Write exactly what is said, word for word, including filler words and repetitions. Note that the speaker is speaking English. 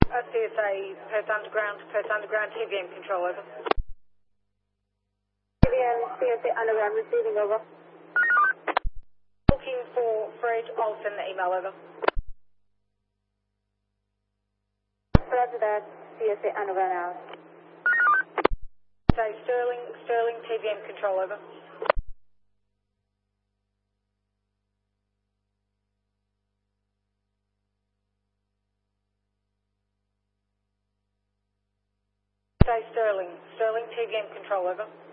Uh, C S A, Perth Underground, Perth Underground, T V M control, over. T V M, C S A Underground, receiving, over. Looking for Fred, I'll send the email over. Roger that, C S A Underground out. Say Sterling, Sterling, T V M control, over. Say Sterling, Sterling, T V M control, over.